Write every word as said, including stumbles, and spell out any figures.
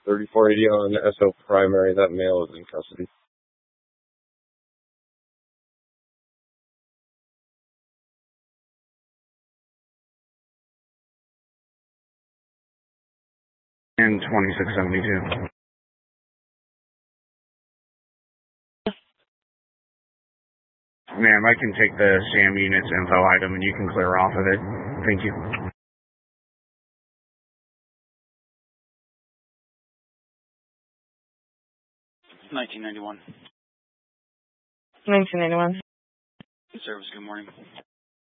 thirty-four eighty on S O primary. That male is in custody. And twenty-six seventy-two. Ma'am, I can take the SAM unit's info item and you can clear off of it. Thank you. nineteen ninety-one. nineteen ninety-one. Service, good morning.